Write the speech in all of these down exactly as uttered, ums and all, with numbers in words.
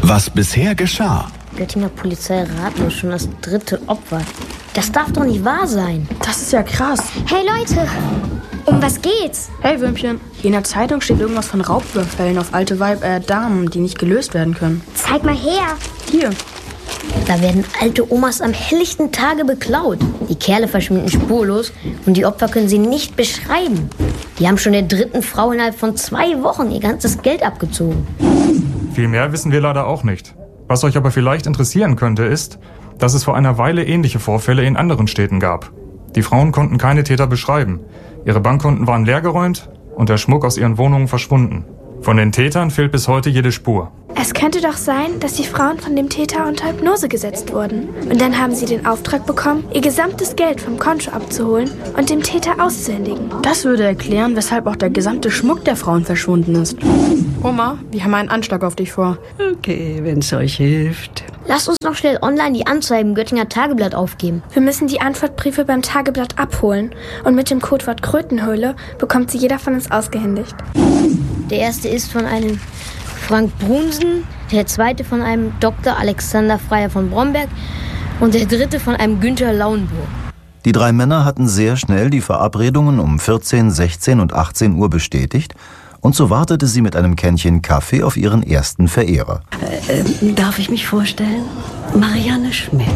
Was bisher geschah. Göttinger Polizei ratlos, schon das dritte Opfer. Das darf doch nicht wahr sein. Das ist ja krass. Hey Leute, um was geht's? Hey Würmchen, in der Zeitung steht irgendwas von Raubüberfällen auf alte Weib, äh, Damen, die nicht gelöst werden können. Zeig mal her. Hier. Da werden alte Omas am helllichten Tage beklaut. Die Kerle verschwinden spurlos und die Opfer können sie nicht beschreiben. Die haben schon der dritten Frau innerhalb von zwei Wochen ihr ganzes Geld abgezogen. Viel mehr wissen wir leider auch nicht. Was euch aber vielleicht interessieren könnte, ist, dass es vor einer Weile ähnliche Vorfälle in anderen Städten gab. Die Frauen konnten keine Täter beschreiben. Ihre Bankkonten waren leergeräumt und der Schmuck aus ihren Wohnungen verschwunden. Von den Tätern fehlt bis heute jede Spur. Es könnte doch sein, dass die Frauen von dem Täter unter Hypnose gesetzt wurden. Und dann haben sie den Auftrag bekommen, ihr gesamtes Geld vom Konto abzuholen und dem Täter auszuhändigen. Das würde erklären, weshalb auch der gesamte Schmuck der Frauen verschwunden ist. Oma, wir haben einen Anschlag auf dich vor. Okay, wenn es euch hilft. Lasst uns noch schnell online die Anzeige im Göttinger Tageblatt aufgeben. Wir müssen die Antwortbriefe beim Tageblatt abholen. Und mit dem Codewort Krötenhöhle bekommt sie jeder von uns ausgehändigt. Der erste ist von einem Frank Brunsen, der zweite von einem Doktor Alexander Freiherr von Bromberg und der dritte von einem Günther Lauenburg. Die drei Männer hatten sehr schnell die Verabredungen um vierzehn, sechzehn und achtzehn Uhr bestätigt und so wartete sie mit einem Kännchen Kaffee auf ihren ersten Verehrer. Äh, äh, darf ich mich vorstellen? Marianne Schmidt.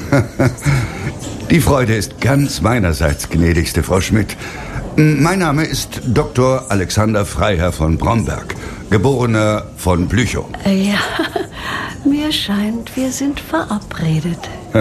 Die Freude ist ganz meinerseits, gnädigste Frau Schmidt. Mein Name ist Doktor Alexander Freiherr von Bromberg, Geborener von Blüchow. Ja, mir scheint, wir sind verabredet.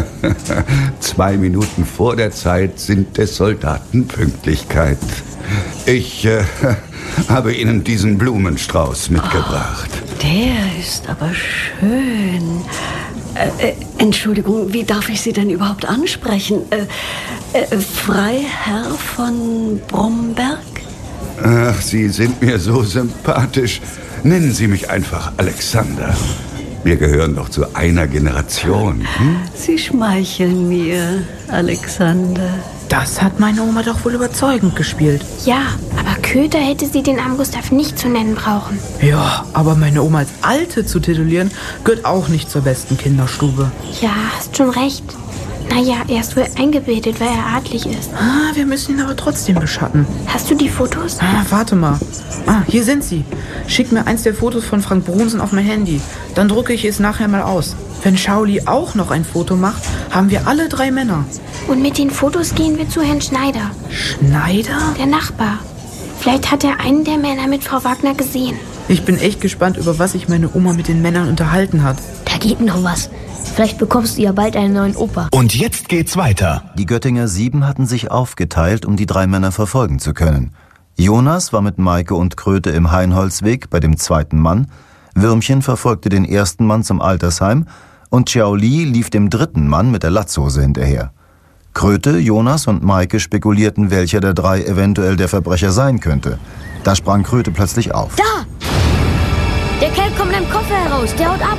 Zwei Minuten vor der Zeit sind des Soldaten Pünktlichkeit. Ich äh, habe Ihnen diesen Blumenstrauß mitgebracht. Oh, der ist aber schön. Äh, äh, Entschuldigung, wie darf ich Sie denn überhaupt ansprechen? Äh, äh, Freiherr von Bromberg? Ach, Sie sind mir so sympathisch. Nennen Sie mich einfach Alexander. Wir gehören doch zu einer Generation. Hm? Sie schmeicheln mir, Alexander. Das hat meine Oma doch wohl überzeugend gespielt. Ja, aber Köter hätte sie den armen Gustav nicht zu nennen brauchen. Ja, aber meine Oma als Alte zu titulieren, gehört auch nicht zur besten Kinderstube. Ja, hast schon recht. Naja, er ist wohl eingebildet, weil er adlig ist. Ah, wir müssen ihn aber trotzdem beschatten. Hast du die Fotos? Ah, warte mal. Ah, hier sind sie. Schick mir eins der Fotos von Frank Brunsen auf mein Handy. Dann drucke ich es nachher mal aus. Wenn Schauli auch noch ein Foto macht, haben wir alle drei Männer. Und mit den Fotos gehen wir zu Herrn Schneider. Schneider? Der Nachbar. Vielleicht hat er einen der Männer mit Frau Wagner gesehen. Ich bin echt gespannt, über was sich meine Oma mit den Männern unterhalten hat. Da geht noch was. Vielleicht bekommst du ja bald einen neuen Opa. Und jetzt geht's weiter. Die Göttinger Sieben hatten sich aufgeteilt, um die drei Männer verfolgen zu können. Jonas war mit Maike und Kröte im Heinholzweg bei dem zweiten Mann, Würmchen verfolgte den ersten Mann zum Altersheim und Xiaoli lief dem dritten Mann mit der Latzhose hinterher. Kröte, Jonas und Maike spekulierten, welcher der drei eventuell der Verbrecher sein könnte. Da sprang Kröte plötzlich auf. Da! Der Kerl kommt mit einem Koffer heraus, der haut ab.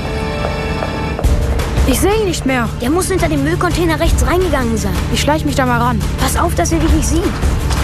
Ich sehe ihn nicht mehr. Der muss hinter dem Müllcontainer rechts reingegangen sein. Ich schleich mich da mal ran. Pass auf, dass er dich nicht sieht.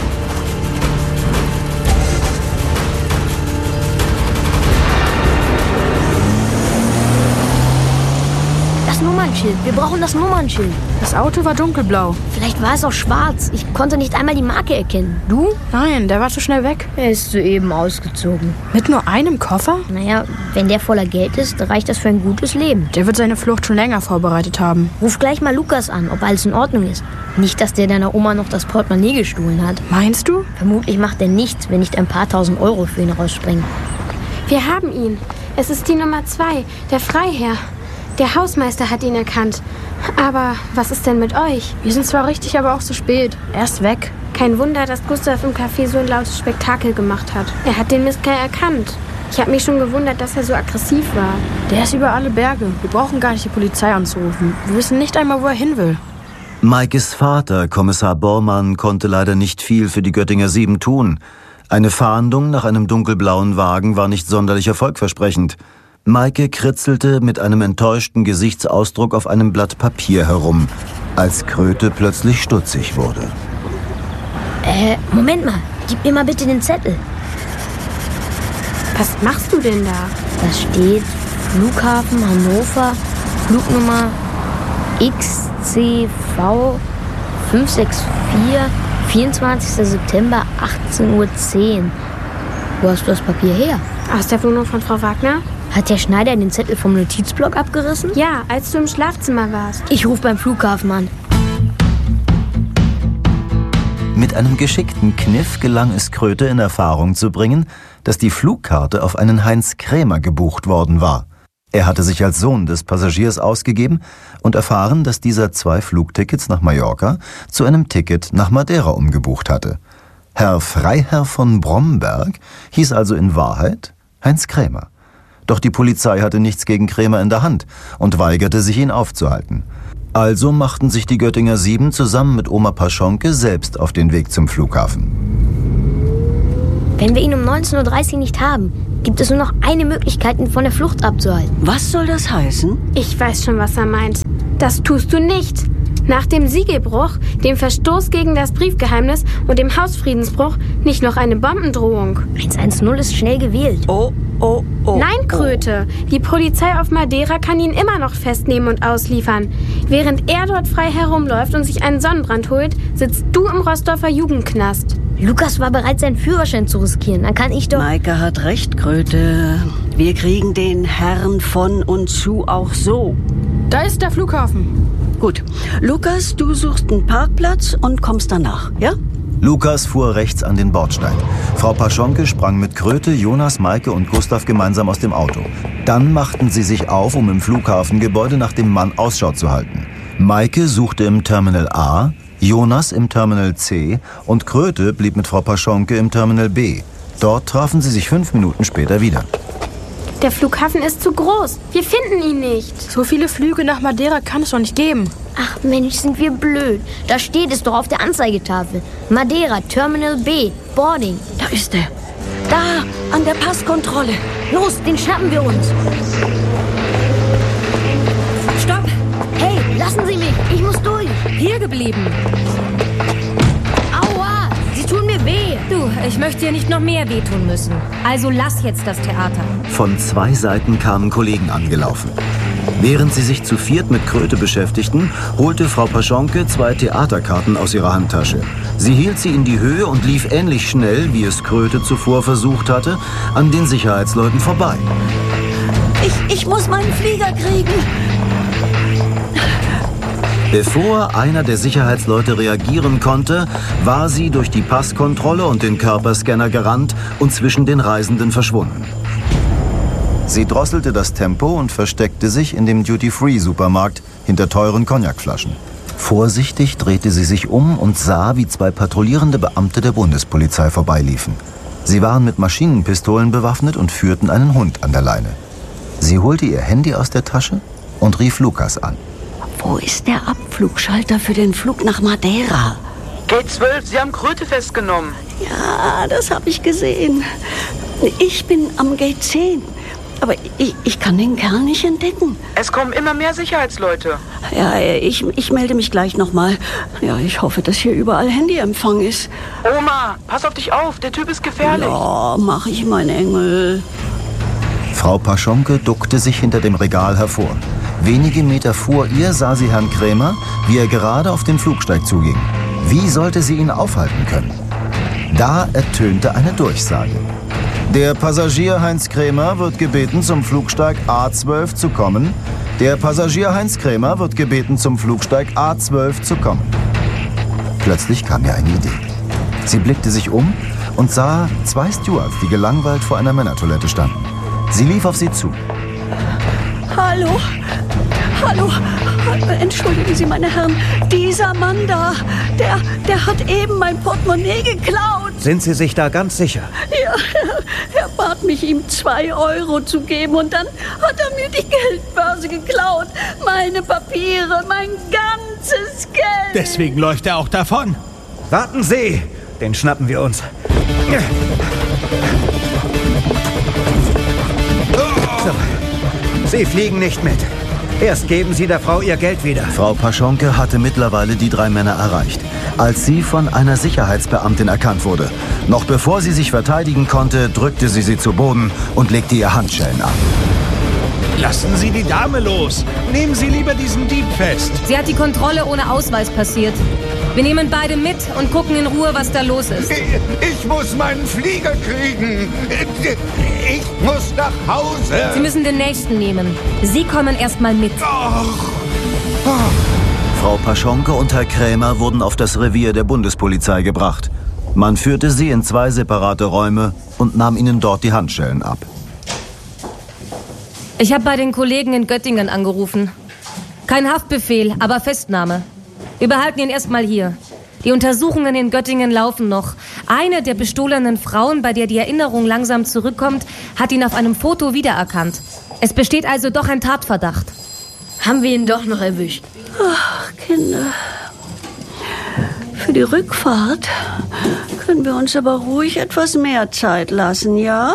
Das Nummernschild. Wir brauchen das Nummernschild. Das Auto war dunkelblau. Vielleicht war es auch schwarz. Ich konnte nicht einmal die Marke erkennen. Du? Nein, der war zu schnell weg. Er ist soeben ausgezogen. Mit nur einem Koffer? Naja, wenn der voller Geld ist, reicht das für ein gutes Leben. Der wird seine Flucht schon länger vorbereitet haben. Ruf gleich mal Lukas an, ob alles in Ordnung ist. Nicht, dass der deiner Oma noch das Portemonnaie gestohlen hat. Meinst du? Vermutlich macht er nichts, wenn nicht ein paar tausend Euro für ihn rausspringen. Wir haben ihn. Es ist die Nummer zwei, der Freiherr. Der Hausmeister hat ihn erkannt. Aber was ist denn mit euch? Wir sind zwar richtig, aber auch zu spät. Er ist weg. Kein Wunder, dass Gustav im Café so ein lautes Spektakel gemacht hat. Er hat den Mistkerl erkannt. Ich habe mich schon gewundert, dass er so aggressiv war. Der ist über alle Berge. Wir brauchen gar nicht die Polizei anzurufen. Wir wissen nicht einmal, wo er hin will. Maikes Vater, Kommissar Bormann, konnte leider nicht viel für die Göttinger Sieben tun. Eine Fahndung nach einem dunkelblauen Wagen war nicht sonderlich erfolgversprechend. Maike kritzelte mit einem enttäuschten Gesichtsausdruck auf einem Blatt Papier herum, als Kröte plötzlich stutzig wurde. Äh, Moment mal. Gib mir mal bitte den Zettel. Was machst du denn da? Da steht Flughafen Hannover, Flugnummer X C V fünf sechs vier, vierundzwanzigster September, achtzehn Uhr zehn. Wo hast du das Papier her? Aus der Wohnung von Frau Wagner? Hat der Schneider den Zettel vom Notizblock abgerissen? Ja, als du im Schlafzimmer warst. Ich rufe beim Flughafen an. Mit einem geschickten Kniff gelang es Kröte in Erfahrung zu bringen, dass die Flugkarte auf einen Heinz Krämer gebucht worden war. Er hatte sich als Sohn des Passagiers ausgegeben und erfahren, dass dieser zwei Flugtickets nach Mallorca zu einem Ticket nach Madeira umgebucht hatte. Herr Freiherr von Bromberg hieß also in Wahrheit Heinz Krämer. Doch die Polizei hatte nichts gegen Krämer in der Hand und weigerte sich, ihn aufzuhalten. Also machten sich die Göttinger Sieben zusammen mit Oma Paschonke selbst auf den Weg zum Flughafen. Wenn wir ihn um neunzehn Uhr dreißig nicht haben, gibt es nur noch eine Möglichkeit, ihn von der Flucht abzuhalten. Was soll das heißen? Ich weiß schon, was er meint. Das tust du nicht. Nach dem Siegelbruch, dem Verstoß gegen das Briefgeheimnis und dem Hausfriedensbruch nicht noch eine Bombendrohung. eins eins null ist schnell gewählt. Oh, oh, oh. Nein, Kröte. Die Polizei auf Madeira kann ihn immer noch festnehmen und ausliefern. Während er dort frei herumläuft und sich einen Sonnenbrand holt, sitzt du im Roßdorfer Jugendknast. Lukas war bereit, seinen Führerschein zu riskieren. Dann kann ich doch... Maike hat recht, Kröte. Wir kriegen den Herrn von und zu auch so. Da ist der Flughafen. Gut. Lukas, du suchst einen Parkplatz und kommst danach, ja? Lukas fuhr rechts an den Bordstein. Frau Paschonke sprang mit Kröte, Jonas, Maike und Gustav gemeinsam aus dem Auto. Dann machten sie sich auf, um im Flughafengebäude nach dem Mann Ausschau zu halten. Maike suchte im Terminal A, Jonas im Terminal C und Kröte blieb mit Frau Paschonke im Terminal B. Dort trafen sie sich fünf Minuten später wieder. Der Flughafen ist zu groß. Wir finden ihn nicht. So viele Flüge nach Madeira kann es doch nicht geben. Ach Mensch, sind wir blöd. Da steht es doch auf der Anzeigetafel. Madeira, Terminal B, Boarding. Da ist er. Da, an der Passkontrolle. Los, den schnappen wir uns. Stopp! Hey, lassen Sie mich. Ich muss durch. Hier geblieben. Aua, Sie tun mir weh. Du, ich möchte dir nicht noch mehr wehtun müssen. Also lass jetzt das Theater. Von zwei Seiten kamen Kollegen angelaufen. Während sie sich zu viert mit Kröte beschäftigten, holte Frau Paschonke zwei Theaterkarten aus ihrer Handtasche. Sie hielt sie in die Höhe und lief ähnlich schnell, wie es Kröte zuvor versucht hatte, an den Sicherheitsleuten vorbei. Ich, ich muss meinen Flieger kriegen. Bevor einer der Sicherheitsleute reagieren konnte, war sie durch die Passkontrolle und den Körperscanner gerannt und zwischen den Reisenden verschwunden. Sie drosselte das Tempo und versteckte sich in dem Duty-Free-Supermarkt hinter teuren Cognacflaschen. Vorsichtig drehte sie sich um und sah, wie zwei patrouillierende Beamte der Bundespolizei vorbeiliefen. Sie waren mit Maschinenpistolen bewaffnet und führten einen Hund an der Leine. Sie holte ihr Handy aus der Tasche und rief Lukas an. Wo ist der Abflugschalter für den Flug nach Madeira? Gate zwölf, Sie haben Kröte festgenommen. Ja, das habe ich gesehen. Ich bin am Gate zehn. Aber ich, ich kann den Kerl nicht entdecken. Es kommen immer mehr Sicherheitsleute. Ja, ich, ich melde mich gleich nochmal. Ja, ich hoffe, dass hier überall Handyempfang ist. Oma, pass auf dich auf, der Typ ist gefährlich. Ja, mach ich, mein Engel. Frau Paschonke duckte sich hinter dem Regal hervor. Wenige Meter vor ihr sah sie Herrn Krämer, wie er gerade auf den Flugsteig zuging. Wie sollte sie ihn aufhalten können? Da ertönte eine Durchsage. Der Passagier Heinz Krämer wird gebeten, zum Flugsteig A zwölf zu kommen. Der Passagier Heinz Krämer wird gebeten, zum Flugsteig A zwölf zu kommen. Plötzlich kam ihr eine Idee. Sie blickte sich um und sah zwei Stewards, die gelangweilt vor einer Männertoilette standen. Sie lief auf sie zu. Hallo, hallo, entschuldigen Sie, meine Herren, dieser Mann da, der, der hat eben mein Portemonnaie geklaut. Sind Sie sich da ganz sicher? Ja, er, er bat mich, ihm zwei Euro zu geben und dann hat er mir die Geldbörse geklaut. Meine Papiere, mein ganzes Geld. Deswegen läuft er auch davon. Warten Sie, den schnappen wir uns. So, Sie fliegen nicht mit. Erst geben Sie der Frau ihr Geld wieder. Frau Paschonke hatte mittlerweile die drei Männer erreicht, als sie von einer Sicherheitsbeamtin erkannt wurde. Noch bevor sie sich verteidigen konnte, drückte sie sie zu Boden und legte ihr Handschellen an. Lassen Sie die Dame los. Nehmen Sie lieber diesen Dieb fest. Sie hat die Kontrolle ohne Ausweis passiert. Wir nehmen beide mit und gucken in Ruhe, was da los ist. Ich, ich muss meinen Flieger kriegen. Ich muss nach Hause. Sie müssen den nächsten nehmen. Sie kommen erst mal mit. Oh. Oh. Frau Paschonke und Herr Krämer wurden auf das Revier der Bundespolizei gebracht. Man führte sie in zwei separate Räume und nahm ihnen dort die Handschellen ab. Ich habe bei den Kollegen in Göttingen angerufen. Kein Haftbefehl, aber Festnahme. Wir behalten ihn erstmal hier. Die Untersuchungen in Göttingen laufen noch. Eine der bestohlenen Frauen, bei der die Erinnerung langsam zurückkommt, hat ihn auf einem Foto wiedererkannt. Es besteht also doch ein Tatverdacht. Haben wir ihn doch noch erwischt. Ach, Kinder. Für die Rückfahrt können wir uns aber ruhig etwas mehr Zeit lassen, ja?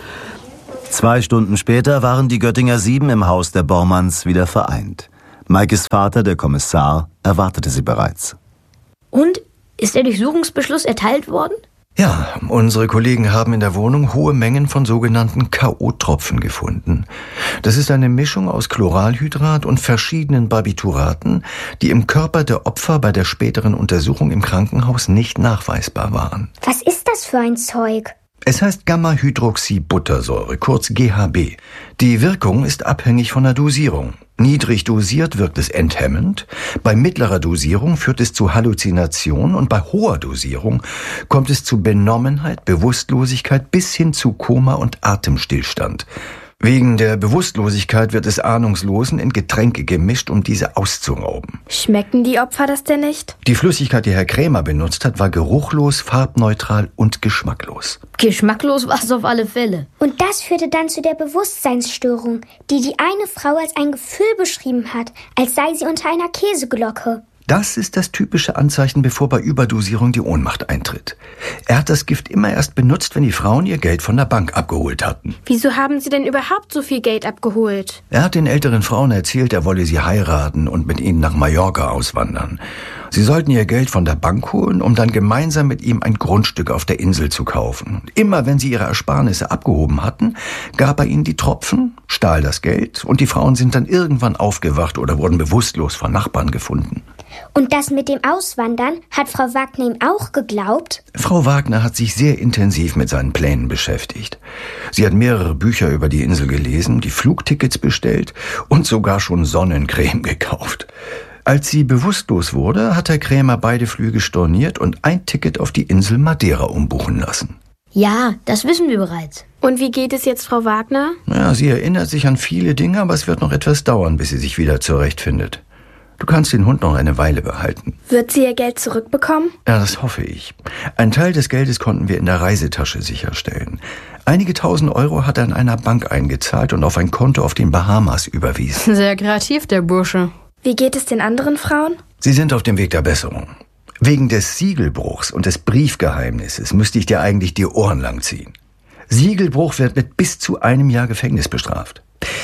Zwei Stunden später waren die Göttinger Sieben im Haus der Bormanns wieder vereint. Maikes Vater, der Kommissar, erwartete sie bereits. Und? Ist der Durchsuchungsbeschluss erteilt worden? Ja, unsere Kollegen haben in der Wohnung hohe Mengen von sogenannten K O-Tropfen gefunden. Das ist eine Mischung aus Chloralhydrat und verschiedenen Barbituraten, die im Körper der Opfer bei der späteren Untersuchung im Krankenhaus nicht nachweisbar waren. Was ist das für ein Zeug? Es heißt Gamma-Hydroxybuttersäure, kurz G H B. Die Wirkung ist abhängig von der Dosierung. Niedrig dosiert wirkt es enthemmend, bei mittlerer Dosierung führt es zu Halluzination und bei hoher Dosierung kommt es zu Benommenheit, Bewusstlosigkeit bis hin zu Koma und Atemstillstand. Wegen der Bewusstlosigkeit wird es Ahnungslosen in Getränke gemischt, um diese auszurauben. Schmecken die Opfer das denn nicht? Die Flüssigkeit, die Herr Krämer benutzt hat, war geruchlos, farbneutral und geschmacklos. Geschmacklos war es auf alle Fälle. Und das führte dann zu der Bewusstseinsstörung, die die eine Frau als ein Gefühl beschrieben hat, als sei sie unter einer Käseglocke. Das ist das typische Anzeichen, bevor bei Überdosierung die Ohnmacht eintritt. Er hat das Gift immer erst benutzt, wenn die Frauen ihr Geld von der Bank abgeholt hatten. Wieso haben sie denn überhaupt so viel Geld abgeholt? Er hat den älteren Frauen erzählt, er wolle sie heiraten und mit ihnen nach Mallorca auswandern. Sie sollten ihr Geld von der Bank holen, um dann gemeinsam mit ihm ein Grundstück auf der Insel zu kaufen. Immer wenn sie ihre Ersparnisse abgehoben hatten, gab er ihnen die Tropfen, stahl das Geld und die Frauen sind dann irgendwann aufgewacht oder wurden bewusstlos von Nachbarn gefunden. Und das mit dem Auswandern hat Frau Wagner ihm auch geglaubt? Frau Wagner hat sich sehr intensiv mit seinen Plänen beschäftigt. Sie hat mehrere Bücher über die Insel gelesen, die Flugtickets bestellt und sogar schon Sonnencreme gekauft. Als sie bewusstlos wurde, hat Herr Krämer beide Flüge storniert und ein Ticket auf die Insel Madeira umbuchen lassen. Ja, das wissen wir bereits. Und wie geht es jetzt Frau Wagner? Ja, sie erinnert sich an viele Dinge, aber es wird noch etwas dauern, bis sie sich wieder zurechtfindet. Du kannst den Hund noch eine Weile behalten. Wird sie ihr Geld zurückbekommen? Ja, das hoffe ich. Ein Teil des Geldes konnten wir in der Reisetasche sicherstellen. Einige tausend Euro hat er in einer Bank eingezahlt und auf ein Konto auf den Bahamas überwiesen. Sehr kreativ, der Bursche. Wie geht es den anderen Frauen? Sie sind auf dem Weg der Besserung. Wegen des Siegelbruchs und des Briefgeheimnisses müsste ich dir eigentlich die Ohren langziehen. Siegelbruch wird mit bis zu einem Jahr Gefängnis bestraft.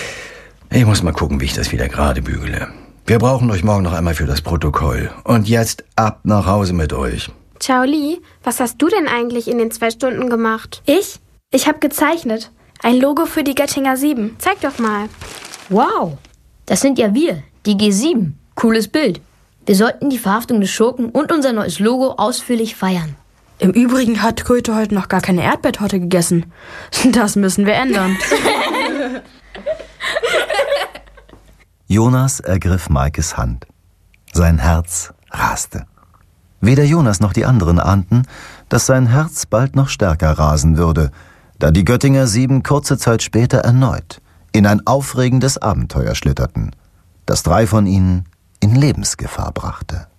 Ich muss mal gucken, wie ich das wieder gerade bügele. Wir brauchen euch morgen noch einmal für das Protokoll. Und jetzt ab nach Hause mit euch. Ciao, Li. Was hast du denn eigentlich in den zwei Stunden gemacht? Ich? Ich habe gezeichnet. Ein Logo für die Göttinger Sieben. Zeig doch mal. Wow, das sind ja wir, die G sieben. Cooles Bild. Wir sollten die Verhaftung des Schurken und unser neues Logo ausführlich feiern. Im Übrigen hat Kröte heute noch gar keine Erdbeertorte gegessen. Das müssen wir ändern. Jonas ergriff Maikes Hand. Sein Herz raste. Weder Jonas noch die anderen ahnten, dass sein Herz bald noch stärker rasen würde, da die Göttinger Sieben kurze Zeit später erneut in ein aufregendes Abenteuer schlitterten, das drei von ihnen in Lebensgefahr brachte.